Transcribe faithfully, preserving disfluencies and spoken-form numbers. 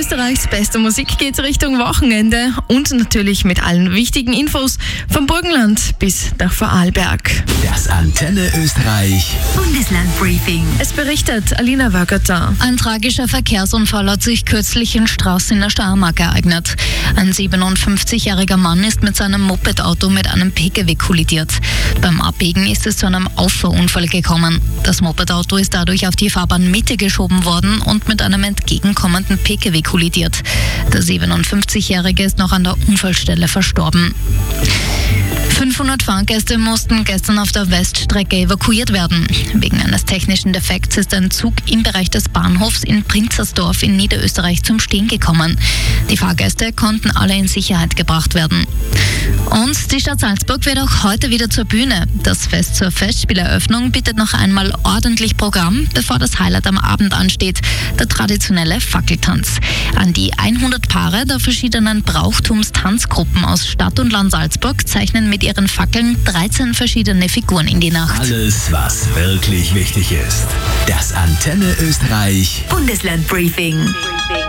Österreichs beste Musik geht Richtung Wochenende und natürlich mit allen wichtigen Infos vom Burgenland bis nach Vorarlberg. Das Antenne Österreich Bundeslandbriefing. Es berichtet Alina Wögerter. Ein tragischer Verkehrsunfall hat sich kürzlich in Straß in der Steiermark ereignet. Ein siebenundfünfzigjähriger Mann ist mit seinem Mopedauto mit einem P K W kollidiert. Beim Abbiegen ist es zu einem Auffahrunfall gekommen. Das Mopedauto ist dadurch auf die Fahrbahnmitte geschoben worden und mit einem entgegenkommenden P K W kollidiert. Der siebenundfünfzigjährige ist noch an der Unfallstelle verstorben. fünfhundert Fahrgäste mussten gestern auf der Weststrecke evakuiert werden. Wegen eines technischen Defekts ist ein Zug im Bereich des Bahnhofs in Prinzersdorf in Niederösterreich zum Stehen gekommen. Die Fahrgäste konnten alle in Sicherheit gebracht werden. Und die Stadt Salzburg wird auch heute wieder zur Bühne. Das Fest zur Festspieleröffnung bietet noch einmal ordentlich Programm, bevor das Highlight am Abend ansteht, der traditionelle Fackeltanz. An die hundert Paare der verschiedenen Brauchtumstanzgruppen aus Stadt und Land Salzburg zeichnen mit ihren Fackeln dreizehn verschiedene Figuren in die Nacht. Alles, was wirklich wichtig ist. Das Antenne Österreich Bundeslandbriefing.